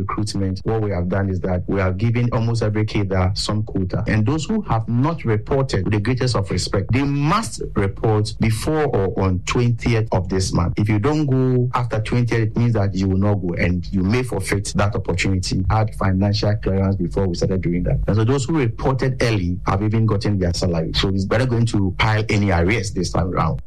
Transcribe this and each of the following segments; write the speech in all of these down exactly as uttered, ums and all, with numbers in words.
recruitment, what we have done is that we have given almost every cadre some quota. And those who have not reported, with the greatest of respect, they must report before or on twentieth of this month. If you don't go after twentieth, it means that you will not go and you may forfeit that opportunity. Had financial clearance before we started doing that. And so those who reported early have even gotten their salary. So it's better going to pile any arrears this time around.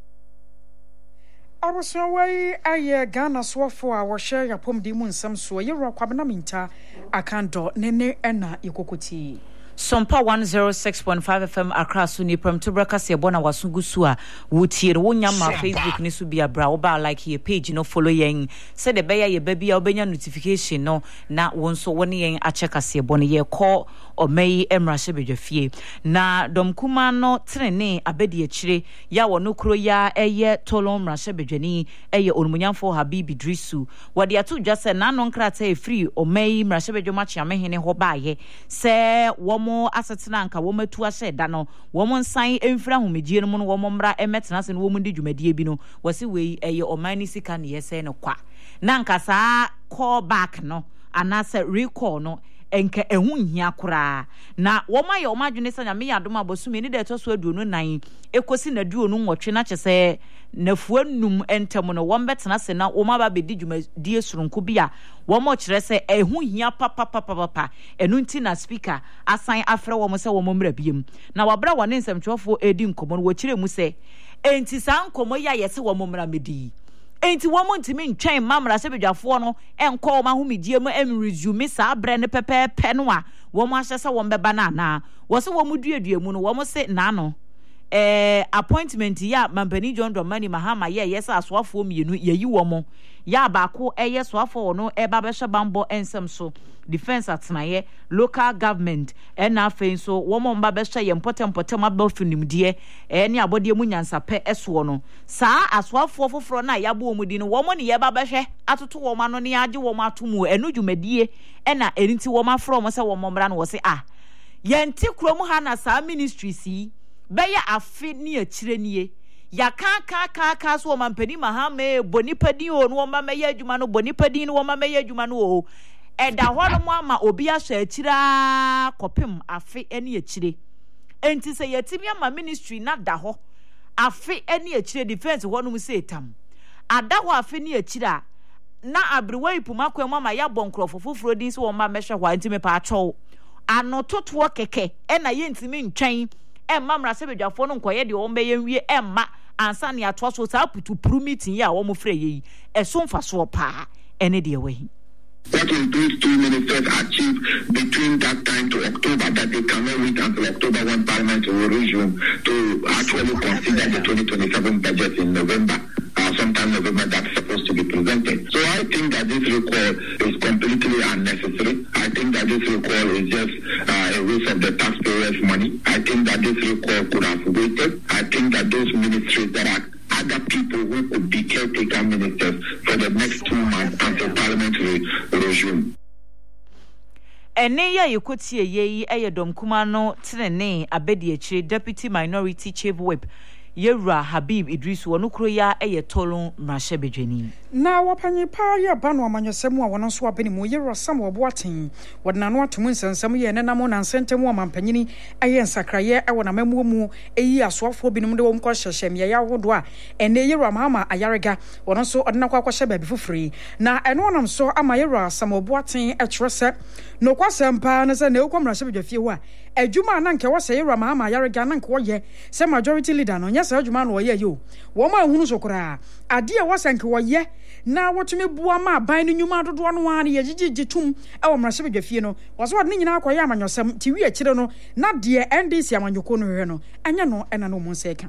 I was away a Ghana swafo our share your pom demon some so you rock minta I can't do nene ena yokoti. Sompa one oh six point five F M Accra Suni Prem to breakfast ye bona wasungu sua wuti wonya ma Facebook ni so bia bra wo ba like your page no follow yen say the beya ye baby obenya notification no na won so woni yen a check as ye bona ye call o mai emra shebedwafie na dom kuma no trene abedi akire ya wono kro ya eye tolon mra shebedwani eye onumunyamfo Habibi Drisu wode ato dwa se na no nkrata e free o mai mra shebedwama chiamehene ho baaye se wo asetena nka wo matu ahye da no wo mon san emfira homedie no mo no wo mra emetena se no wo mun di dwumadie bi no wose wei eye omani sika ne yese ne kwa na nka saa call back no anase recall no enka ehu nhia kora na wo ma ye o madwene sanya me yadom abosumi ni de to so aduonu nan ekosi na duonu nwotwe na kyese nafuanum entem no wo mbetena se na wo ma ba bedi dwumadie surunko bia wo mo kyere se ehu hia papa papa papa enu nti na speaker asan afre wo mo se wo mo mra biem na wabra wone nsamtwofo edi nkomo no wo kyere mu se enti san nkomo ya yese wo mo mra medi enti wo mo ntimi ntwen mamra se bedwafo no enko ma homedie mu em resume sa abre ne pepepe no a wo mo ahye se wo mbeba na na wo se wo mo duadua mu no wo mo se na no eh appointment ya Mampani John Dramani Mahama ye yesa aswafo mienu yeyi wo mo ya baako eye swafo no e ba be hwebambo ensem so defense atnaye local government and afen so wo mo mba be hwe ye important important aba funimdie e ne abode mu nyansape eso no saa aswafo foforo na ya bo omudi no wo mo ne ye ba be hwe atoto wo ma no ne age wo ma atomu enu dwumadie e na erinti wo ma fro mo se wo mo mra no wo se ah ye nti krom ha na saa ministry si beya afi ni akire nie ya ka ka ka ka so Mampani Mahama bonipadi o no ma meye adwuma no bonipadi no ma meye adwuma no o eda ho no mo ama obi ahye akira kopem afi eni akire enti se yetimi ama ministry na da ho afi eni akire defense ho no mu se tam ada ho afi ni akira na abrewa ipuma kwem ama ya bonkrofo foforo din se wo ma mehwe ho enti me pa acho anototo keke e na ye ntimi ntwen emma mra se bedwafo no nkoye de won beye nwie emma ansa ne ato so sa putu pru meeting ya wo mo frɛ yi eso mfa so pa ene de we. What will those two ministers achieve between that time to October that they cannot wait until October when Parliament will resume to actually consider the twenty twenty-seven budget in November, uh, sometime November that's supposed to be presented. So I think that this recall is completely unnecessary. I think that this recall is just uh, a waste of the taxpayers' money. I think that this recall could have waited. I think that those ministries that are other people who could be caretaker ministers for the next two months until Parliament will resume. Ene ya yekotie yeyi eyedom kuma no trene abedi akire Deputy Minority Chief Whip Yewura Habib Idris wono kro ya eye tolon mrashebedwani na wapanyi pa ya banu amanyosemu a wono so abeni mu Yewura Sam Oboaten wodna no atum nsensem ye ne namo na nsentemu amampanyini eye nsakraye e wona mamu mu eyi asoafo binum de wo mko hyehyem ye yawodo a ene Yewura Mahama Ayarega wono so odna kwa kwa hye bifufuri na eno onam so ama Yewura Sam Oboaten e kyerese no kwasempa na se ne okomrashebedwafie ho a adwuma na nke wose Yewura Mahama Ayarega na nke wo ye se majority leader no nya se adwuma no ye yo wo ma hunu so kora ade e wose nke wo ye na wotumi bua ma ban no nyuma dodo no wa ne ye gigigitum e wo mrashebedwafie no wose wode nyina akoye amanyosem ti wi akire no na de N D C amanyoko no hwe no anya no ena no mo nseka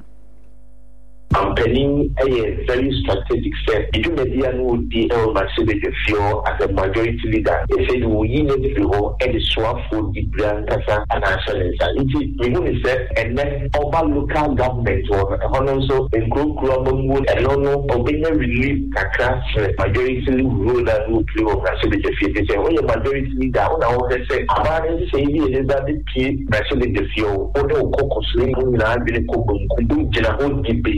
Campaigning a very strategic step. If you media would be able to feel as a majority leader, they said we need to go and swap for the brand Kasa and national. It is even said, and then over local government or also a group would alone or being relief Kakra majority ruler who play over National. They say, oh, your majority leader, now they say, about it, say, that the P national the fuel, or the cocos, and I've been a cook, General debate.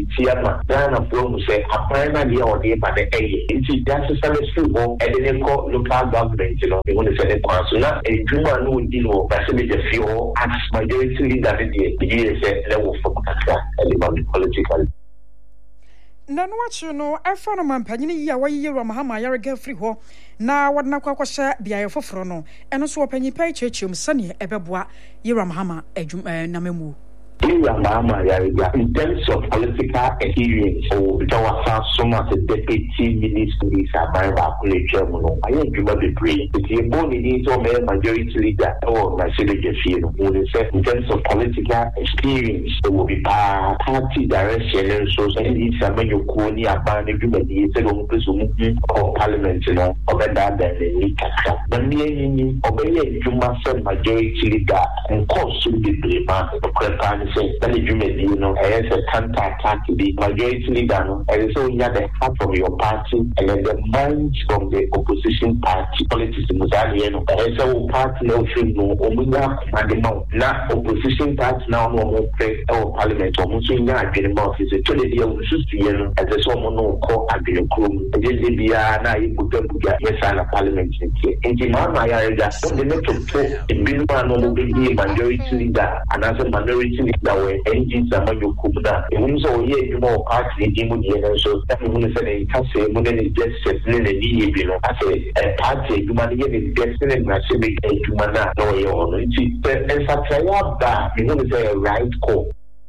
ama Ghana for mu say apana dia o de ba de eye nti that system school ho e de ko local government you know e won say the council na e dwuma no di no ba se be the few as majority leader de the say level for kakra e ba political na no achi no afa no mampanyini yi a wayi Yero Mahama Yarega free ho na wadna kwa kwasha biaye foforo no eno so opanyi pa chechim sane ebeboa Yero Mahama adwum na memu Yero Mahama Yarega in terms of political experience or the was some as a deputy minister is a Bible lecturer no I adwuma be pray the body need to be majority leader or my city you know in terms of political experience it will be party direction and so any some you ko ni aban adwuma di se go peso mu or parliament no over that then ni kaka na ni ni obeye adwuma se majority leader and course be be ma the say that adwuma di no I say counter attack the majority leader no and so you have the heart of your party and then the minds from the opposition party politics muzali no and so party no feel no omunya command na opposition party now no more play our parliament or so nya adwene ma office to the dia ususu ye no as so mo no ko adwene krom e je bia na yi buga buga yes na parliament nti nti Mahama Yarega on the next to e binu no mo be majority leader and as a minority leader we engines amayo kumda e won so ye adwuma party di mu die no so that mo say dey kase mo dey just settle na ni ye bi no as a party adwuma ye dey destiny na se be adwuma na no ye ono nti e satraya ba me no say right call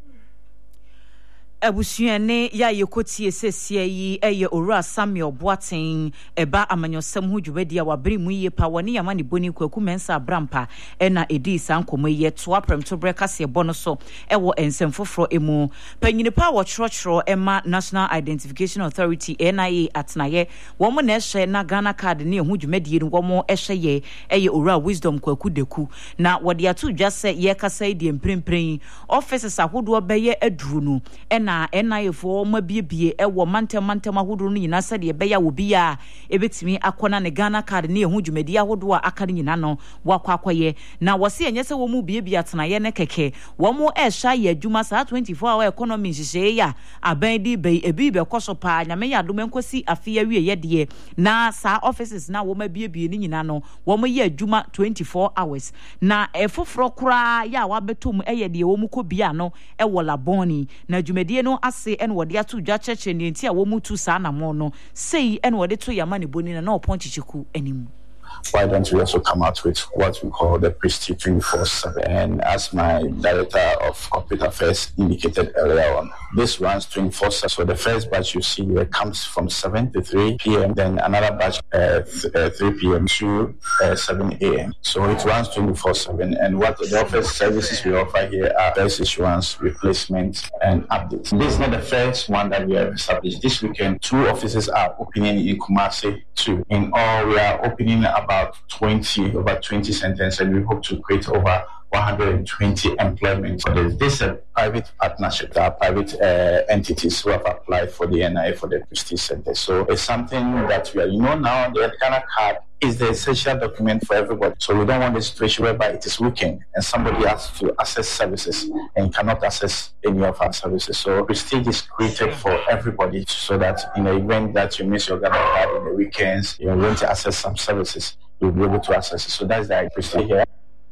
abusuane ya yekotie sesia yi eye Owura Samuel Boateng eba amanyosam hu dwubadi a wabere mu ye pa woni yama ne boni kwaku mensa abrampa ena edi sankomo ye toa premto breka se bono so ewo ensem foforo emu panyine pa wo chrochro ema National Identification Authority N I A atnaye wo mo na ehye na Ghana card ne hu dwumadi no wo mo ehye ye eye Owura Wisdom kwaku deku na wode atu dwase ye kasa di emprempren offices ahodo beye aduru no na N I A for mabiebie ewo mantem mantem ahodo no nyina sade beya wo bia ebetimi akona ne Ghana card ne ehu dwumadi ahodo a aka nyina no wakwa akwaye na wose enyese wo mu biebie atanaye ne keke wo mu ehya ye adwuma saa twenty-four hour economy nhyehyɛ ya aban di be ebi be koso pa nyame ya adom enkosi afia wie ye de na saa offices na wo mabiebie ni nyina no wo mu ye adwuma twenty-four hours na efoforo kura ya wabetom eye de wo mu ko bia no ewo laboni na dwumadi no ase en wode atu dwa cheche ne ntia wo mutu saa na mo no sei en wode to yama ne boni na na oponchichiku animu. Why don't we also come out with what we call the Prestige twenty-four seven? And as my Director of Corporate Affairs indicated earlier on, this runs twenty-four seven. So the first batch you see here comes from seven to three p.m., then another batch uh, th- uh, three p.m. to uh, seven a.m. So it runs twenty-four seven. And what the office services we offer here are first issuance, replacement, and updates. This is not the first one that we have established. This weekend, two offices are opening in Kumasi, too. In all, we are opening about twenty, over twenty centers, and we hope to create over one hundred twenty employment. So this is a private partnership. There are private uh, entities who have applied for the N I A for the Prestige Center. So it's something that we are, you know, now the Ghana card is the essential document for everybody. So we don't want a situation whereby it is weekend and somebody has to access services and cannot access any of our services. So Prestige is created for everybody so that in the event that you miss your Ghana card in the weekends, you're going to access some services, you'll be able to access it. So that's the Prestige here.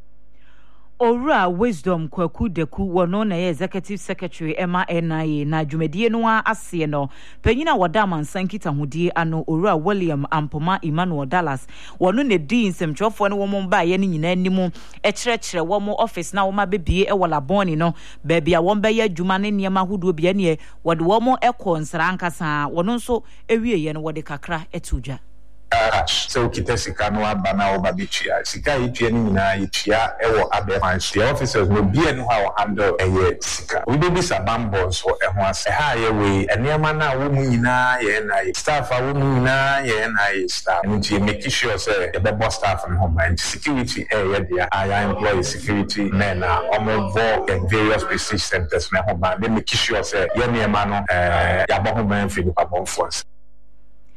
Owura Wisdom kwaku deku wono na executive secretary Emma N I A na dwumadie no ase no panyina wada mansankita hudie ano Owura William Ampoma Emmanuel Dallas wono ne din semtwofo ne wo ba ye ne nyina animu e kyerɛkyerɛ wo mo office na wo ma bebie e wala boni no ba bia wo ba ye dwuma ne niam ahodo bia ne wode wo mo ekɔ nsra nkasa wono nso ewie ye no wode kakra etudwa so kita sika no aba na oba bitua sika yitua ni nyina yitua ewo abe fancy officers no bia no ha handle eye sika we be bisa bambo so e ho ase ha ye we enema na wo mu nyina ye na staff a wo mu nyina ye na staff nti make sure say e be boss staff no man security e ye dia I employ security men na omo vo in various Prestige centers na ho ba they make sure say ye nema no eh ya bo ho man fi ni pabon force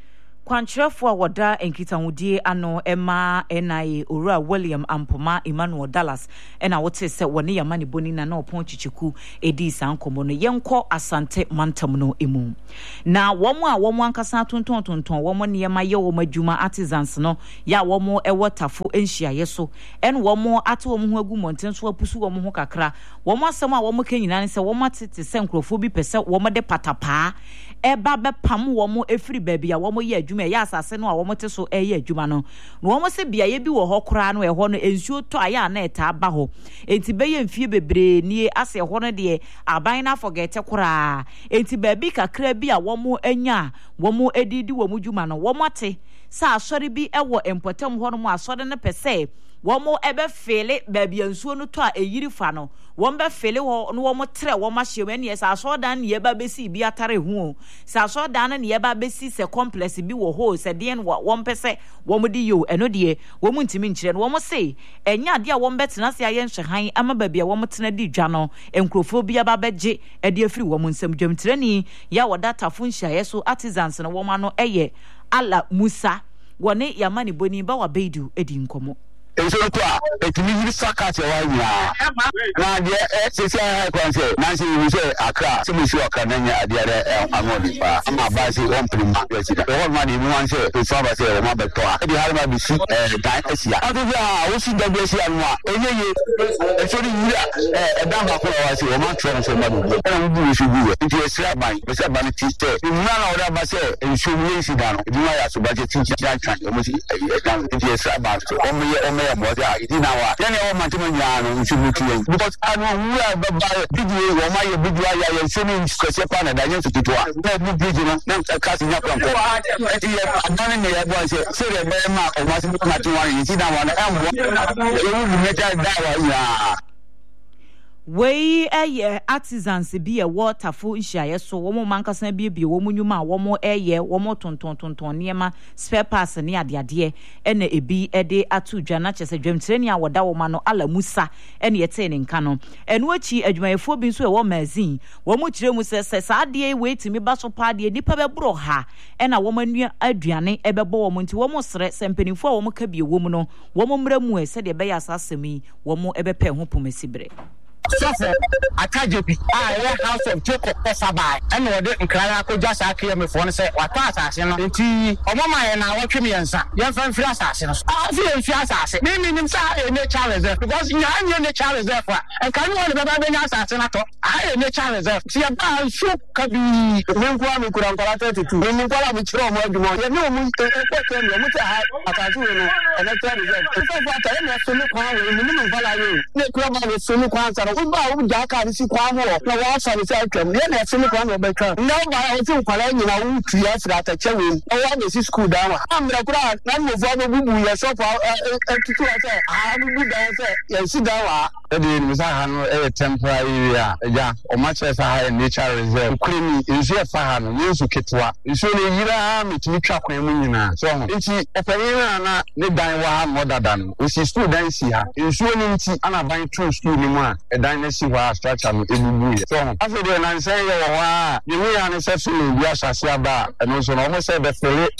Kwanchirefo a wada enkitahudie ano ema N I A Ora William Ampoma Emmanuel Dallas ena wote se wone yamani boni na na opon chichiku edi sankomo no yenko Asante Mantam no emu na womo a womo ankasa tonton tonton womo ne yema ye womo adwuma artisans no ya womo ewo tafo enhia yeso en womo ato womo ho agu monten so apusu womo ho kakra womo asem a womo kanyina ne se womo tete se nkrofo bi pese womo de patapa eba be pam womo efiri baabi a womo ye adwuma ya asase no a womo te so eye adwuma no na womo se bia ye bi wo ho kora no eho no ensuo to aya na eta ba ho enti be ye mfie bebre nie ase ho no de aban na forget kora enti baabi kakra bi a womo anya womo edidi womo dwuma no womo te sa asori bi ewo empotem ho no mo asori ne pese womo ebe fele baabi ensuo no to a eyiri fa no wombe fele wo no womo tre womo ahye ne sa asodan ne ba besi bi atare hu sa asodan ne ba besi se complex bi wo ho se de wom pese womo di yo eno de womo ntimi nkyere no womo se enya de a wombe tena se aye nhwehan ama baabi a womo tena di dwa no enkrofo bi aba beje e de afiri womo nsam dwamtirani ya wodata fo nhyaye so artisans no womo no eye Ala Musa wone yamani boni ba wa beidu edi nkomo enso to a etimi yiri sakat ya wanya na de sisi ha kwanse na se yi se akra se mu shi okra na nya ade ade amodi pa ama ba se on prima ya sida o ma ni mu wan se to fa ba se o ma beto a de har ma bi si eh dan asia ado ya o si da bi asia no a eyeye enso ri yira eh dan ba ko wa se o ma tro so ma bi e na bu shi bu e ti esra ban be se ban ti te ni na na o da ba se enso mu si da no di ma ya so ba je ti ti tran o mo si e dan ti esra ban o mo ye o mo but I didn't know what. Then I want to know because I know who are the video or my video. I am showing Scotia and I used to do it. Let me video now. Casting up on I'm not in the boys. Say a better mark of what's not to one. You see that one. We eye artisans bi e water fo nhyaye so wo mo mankasa bi bi wo mo nyuma wo mo eye wo mo tonton tonton niema spare parts ne ade ade e na ebi e de atu dwa na chese dwamtireni a woda wo ma no Ala Musa e ne yete ne nka no eno achi adwumayefo bi nso e wo magazine wo mo kire mu se se sa ade we timi ba so pa ade nipa be bro ha e na wo manua aduane e be bo wo mo nti wo mo sere sempanifo wo mo ka bi wo mo no wo mo mra mu e se de be ya asasemi wo mo e be pe ho pomasibre Suffer, Akajebi, I house of Jacob Pesabai, and what didn't cry. I could just ask me for say, what assassin, and tea, or Mamma and I watch me and son, young friend for assassins. I feel if you assassin, maybe inside in the challenge because you are in the challenge therefore, and can you want to be an assassin at all? I in the challenge. See a bad soup could be one quarter could have got thirty-two. When you call up with your more, you know, you know, we have a tattoo and a television. If I got a absolute power, minimum value, the club with Sulu Kwanza. Ba u jaka ni si kwa ho na wa fa ni se atwam ne na se ni kwa no betwa na ba o ti nkwala nyina wu tuya fra ta chewe o wa na si school da wa amra kura na mo fo no bubu ye so fa tutu wa se a bubu da se ye si da wa e de ni sa ha no e temporary area ja o ma che sa ha nature reserve krimi nsu e fa ha no nsu ketwa nsu ne yira metimi twa kwan mu nyina so ho nti e fa yira na ne dan wa ha mo dada no o si school dan si ha nsu ni nti ana ban true school ni mu a dynasty wa structure no ebubu ye so after the nan say ye wo a ye wi an say so we asase aba eno so no mo say be fere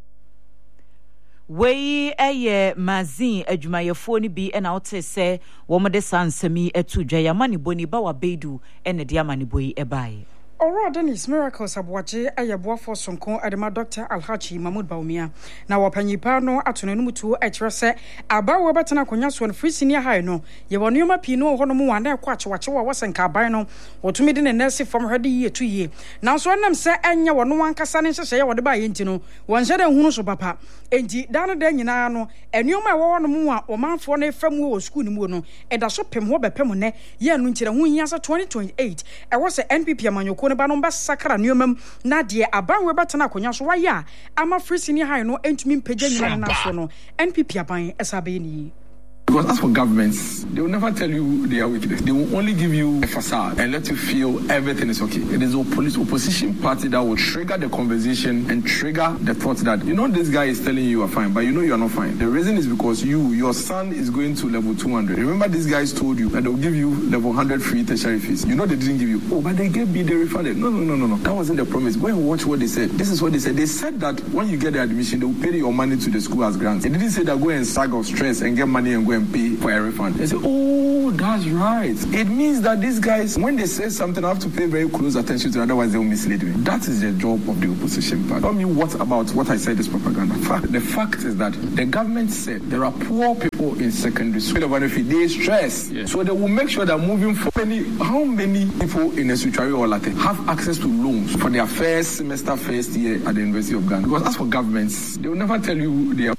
we eye mazin adwumayefo ni bi na wote se wo mo de sansami etu dwa ya mani boni ba wa beidu ene de amani boyi ebae Ora Dennis Miracles abwaje ayeboa for sonko adema Doctor Alhaji Mahmoud Baumia na wapanyipa no atone no mutu ekire se abawo betena konya so no free senior high no ye wonu ma pi no ho no mu wana ekwa achewache wa wasenka aban no wotumi de ne nurse from hede ye tu ye na so nam se enya wono wankasa ne hyehye ye wode ba ye nti no wonhye de hunu so papa enti dan de nyina no enuoma e wo no mu a omanfo no efam wo school ni mu no eda so pem ho bepem ne ye anu nkire hu hia se twenty twenty-eight e wo se N P P amanyoko ne ba no ba sakra nuomam na de aban we betena konya so wa ya ama free senior high no entumi mpagya nyina na so no N P P aban esabe ni Because as for governments, they will never tell you they are wicked. They will only give you a facade and let you feel everything is okay. It is a police opposition party that will trigger the conversation and trigger the thought that, you know, this guy is telling you you are fine, but you know you are not fine. The reason is because you, your son is going to level two hundred. Remember, these guys told you that they'll give you level one hundred free tertiary fees. You know they didn't give you. Oh, but they gave me, they refunded. No, no, no, no, no. That wasn't the promise. Go and watch what they said. This is what they said. They said that when you get the admission, they will pay your money to the school as grants. They didn't say that go and sag of stress and get money and go and pay for a refund. They said, oh, that's right. It means that these guys, when they say something, I have to pay very close attention to it, otherwise they will mislead me. That is the job of the opposition party. Tell me what about what I said is propaganda. Fact, the fact is that the government said there are poor people in secondary school. They stress. Yes. So they will make sure that moving forward, many, how many people in a Suchari or Latte have access to loans for their first semester, first year at the University of Ghana? Because as for governments, they will never tell you they are.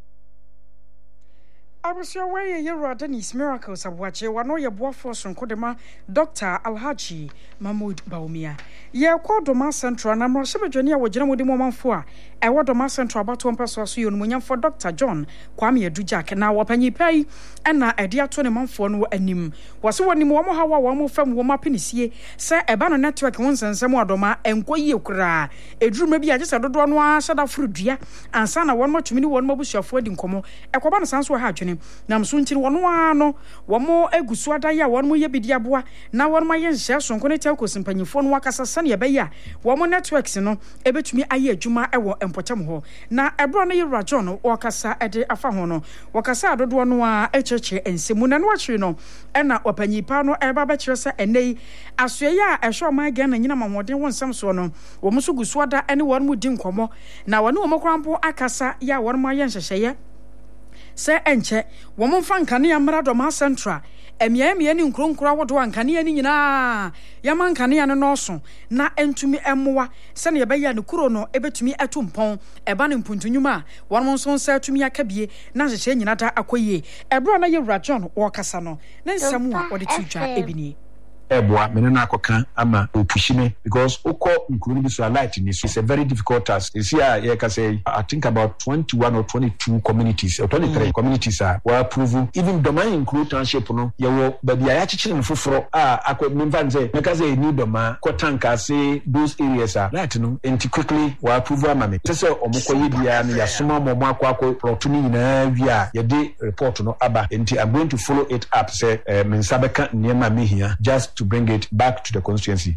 I was your way, your Dennis Miracles of what you know your boy for some Kodema, Doctor Alhaji Mahmoud Baumia. Ye called Doma Central, and I'm Rosabajania with General Woman for a word Doma Central about one person soon for Doctor John Kwame Dujak, and now Penny Pay, and now a dear twenty month for no anim. Was one more how one more from Woma Penisie, say a banner network once and some more Doma, and Quay Kura. A drew maybe I just had one one shut up fruit dear, and son one more to me one more bush of wedding como, a Quaban sounds were happening. Nam sunti wonu ano wo mo egusu adaya wonu mo yebidi aboa na wonu ma ye nhye so nkone tel kosimpanyifo no wakasa sane be ya wo mo networks no ebetumi aye adwuma ewo empochem ho na ebro no yewra John wakasa ede afa ho no wakasa adodo no a echeche ensemu na no achiri no ena opanyipa no eba be kire se enei asoye a ehwe ma ga na nyina mahoden won sam so no wo mo so gusu ada ene wonu mu di nkomo na wonu wo mo krampo akasa ya wonu ma ye nhyehyeye se enche wo mo fa nkane ya mra Doma Central emia emia ni nkronkura wodo ankane ya ni nyina ya man nkane ya no so na entumi emmoa se ne be ya ne kuro no ebetumi atumpon eba ne mpuntunyuma won mo so se atumi akabie na hyehye nyina da akoye ebro na yewra John wo kasa no na nsamu a wode tujwa ebini eboa mene na akoka ama opushime because oko nkuru bi so light ni so it's a very difficult task. You see here can say I think about twenty-one or twenty-two communities or twenty-three mm. communities are were approved even Doma include township no ye wo ba bia ya chichire mfoforo a akọ memfa say make say ni Doma ko tanka say those areas are right no enti quickly were approved ama me say omukọ ye bia na ya soma mo akọ akọ proto ni nyina wi a ye de report no aba enti I'm going to follow it up say uh, mensabeka niema me here just to bring it back to the constituency.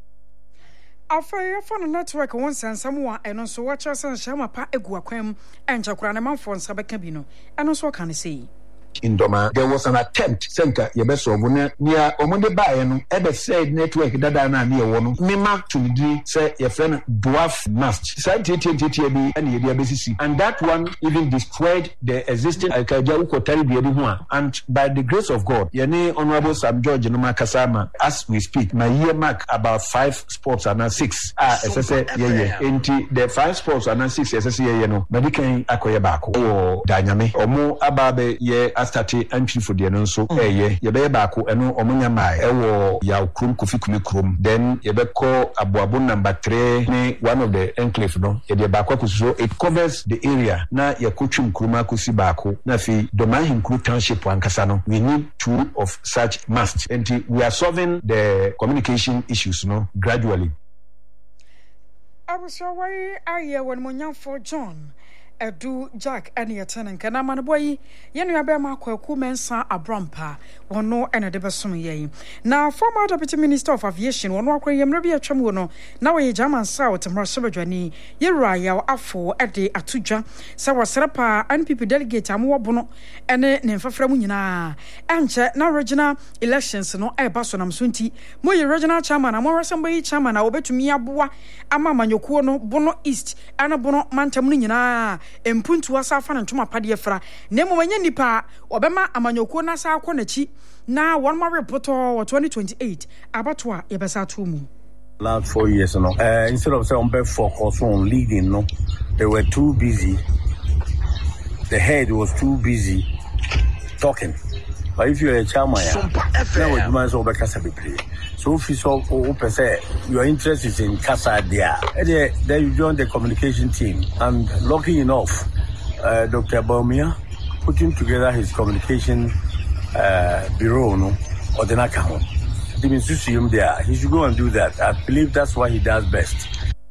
After phone network once and someone and so watch us and Shama Pa Eguaquem and Chakranama for Sabacabino. And also what can I say? In Doma, there was an attempt, Senka, Yebeso, near Omonde Bayan, ever said network that I am near one, Mima to the say your friend dwarf must, said T T T B and the B C C, and that one even destroyed the existing Alkaja Kotari, and by the grace of God, Yane Honorable Sam George Noma Kasama, as we speak, my year mark about five sports and now six. Ah, as I said, yeah, yeah, into the five sports and now six, as I say, you know, Medicaid Akoyabako, or Dyname, or more Ababe, yeah. Start entry for the so eh ye ye be baako eno omunya mai ewo ya krum kofi kumi krum then ye be call abuabo number three ne one of the enclave no ye de baako kuso it covers the area na ye kotwum kruma kosi baako na fi Doma Hinkru township ankasa no we need two of such must and we are solving the communication issues no gradually. I was away aye when Munyam for John Edu Jack any attendant can a man boy, Yenu Abema Kwaku Mensa Abrampa, one no and a debasum ye. Now, former Deputy Minister of Aviation, one walk yam Rabia Chamuno, now a German South and Rosabajani, Yeraya Afo at the Atuja, Sawa Serapa, and people delegate Amu Bono, and a Nemframunina, and chat now regional elections no air Basonam Sunti, Moy regional chairman, Amora somebody chairman, I will bet to me Abua, Amama Yokono, Bono East, and a Bono Mantamunina. Empuntu asafa na ntuma pade fra nemo manya nipa obema amanyoko na sa akonachi na one more report for twenty twenty-eight abato a yebesa to mu last four years no uh, instead of say on be focus on leading no they were too busy the head was too busy talking. But if you're a chairman, now you might as well be Kasa play. So if you saw open say your interest is in Kasa there, then you join the communication team. And lucky enough, uh, Doctor Baumia putting together his communication uh, bureau, no, or the account. He should go and do that. I believe that's what he does best.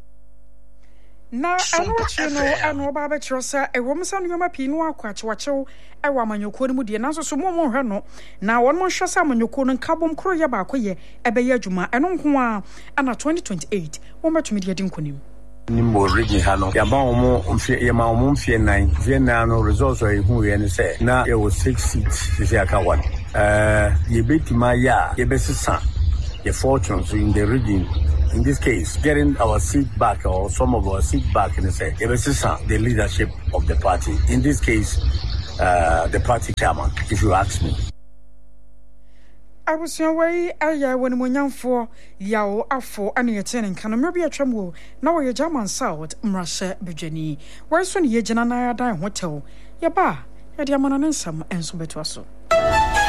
Na ano achi no ano ba ba kyeresa e wo msa no ma pi no akwache wachew e wa manyoko no mu de nanso so mo mo hwe no na won mo hwe sa manyoko no nkabom kro ye ba akoye e be ye adwuma eno nko a ana twenty twenty-eight wo metumi de din konim nimbo rigi hano ya ba omo mfie ya ma omo mfie nine mfie nine no results are hu ye ne say na e was six seats this aka one uh ye betima ya ye besisa the fortunes in the region. In this case, getting our seat back or some of our seat back in the say, the leadership of the party. In this case, uh, the party chairman, if you ask me. I was your way, I when we young for Yao Afo and your ten and Canamabia Tremble. Now you're German South, Mrasha Bujani. Where's when ye Janana Dine Hotel? Yaba, Yadiamanansam and Subetoso.